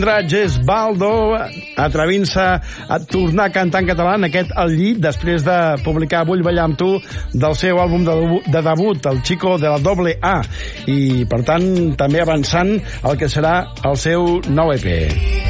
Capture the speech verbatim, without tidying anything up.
Gesbaldo atrevint-se a tornar a cantar en català en aquest El llit, després de publicar Vull ballar amb tu del seu àlbum de, de debut, el Chico de la doble A, i per tant també avançant el que serà el seu nou E P.